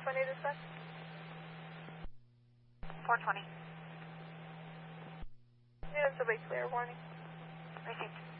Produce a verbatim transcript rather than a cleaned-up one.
twenty dispatch. four twenty. Units await clear, warning. Received.